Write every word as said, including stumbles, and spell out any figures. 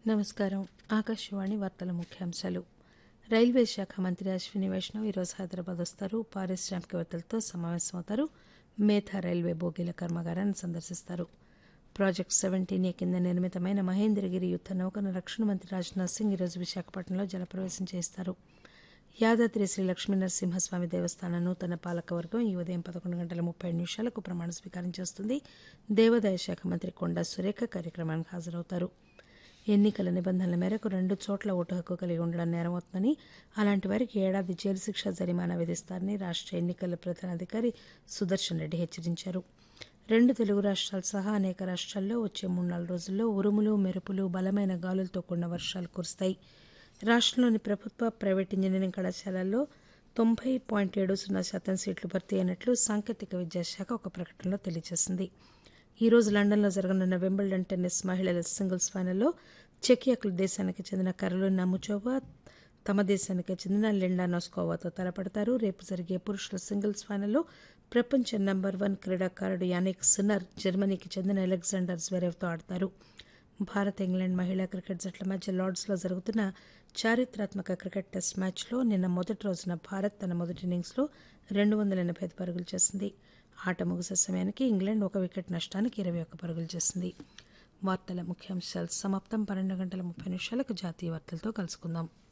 నమస్కారం. ఆకాశవాణి వార్తల ముఖ్యాంశాలు. రైల్వే శాఖ మంత్రి అశ్విని వైష్ణవ్ ఈరోజు హైదరాబాద్ వస్తారు. పారిశ్రామికవేత్తలతో సమావేశమవుతారు. మేధా రైల్వే బోగీల కర్మాగారాన్ని సందర్శిస్తారు. ప్రాజెక్టు సెవెంటీన్ ఏ కింద నిర్మితమైన మహేంద్రగిరి యుద్ద నౌకను రక్షణ మంత్రి రాజ్నాథ్ సింగ్ ఈరోజు విశాఖపట్నంలో జలప్రవేశం చేస్తారు. యాదాద్రి శ్రీ లక్ష్మీనరసింహస్వామి దేవస్థానం నూతన పాలకవర్గం ఈ ఉదయం పదకొండు గంటల ముప్పై ఐదు నిమిషాలకు ప్రమాణ స్వీకారం చేస్తుంది. దేవాదాయ శాఖ మంత్రి కొండా సురేఖ కార్యక్రమానికి హాజరవుతారు. ఎన్నికల నిబంధనల మేరకు రెండు చోట్ల ఓటు హక్కు కలిగి ఉండడం నేరమవుతుందని, అలాంటి వారికి ఏడాది జైలు శిక్ష, జరిమానా విధిస్తారని రాష్ట ఎన్నికల ప్రధానాధికారి సుదర్శన్ రెడ్డి హెచ్చరించారు. రెండు తెలుగు రాష్ట్రాలు సహా అనేక రాష్ట్రాల్లో వచ్చే మూడు నాలుగు రోజుల్లో ఉరుములు, మెరుపులు, బలమైన గాలులతో కూడిన వర్షాలు కురుస్తాయి. రాష్టంలోని ప్రభుత్వ, ప్రైవేటు ఇంజనీరింగ్ కళాశాలల్లో తొంభై పాయింట్ ఏడు సున్నా శాతం సీట్లు భర్తీ అయినట్లు సాంకేతిక విద్యాశాఖ ఒక ప్రకటనలో తెలియజేసింది. ఈ రోజు లండన్లో జరగనున్న వింబుల్డన్ టెన్నిస్ మహిళల సింగిల్స్ ఫైనల్లో చెకియా దేశానికి చెందిన కరోలినా ముచోవా తమ దేశానికి చెందిన లిండా నోస్కోవాతో తలపడతారు. రేపు జరిగే పురుషుల సింగిల్స్ ఫైనల్లో ప్రపంచ నంబర్ వన్ క్రీడాకారుడు యానిక్ సిన్నర్ జర్మనీకి చెందిన అలెగ్జాండర్ జ్వెరేవ్తో ఆడతారు. భారత్, ఇంగ్లాండ్ మహిళా క్రికెట్ జట్ల మధ్య లార్డ్స్లో జరుగుతున్న చారిత్రాత్మక క్రికెట్ టెస్ట్ మ్యాచ్లో నిన్న మొదటి రోజున భారత్ తన మొదటి ఇన్నింగ్స్లో రెండు వందల ఎనభై ఐదు పరుగులు చేసింది. ఆట ముగిసే సమయానికి ఇంగ్లాండ్ ఒక వికెట్ నష్టానికి ఇరవై ఒక్క పరుగులు చేసింది. వార్తల ముఖ్యాంశాలు సమాప్తం. పన్నెండు గంటల ముప్పై నిమిషాలకు జాతీయ వార్తలతో కలుసుకుందాం.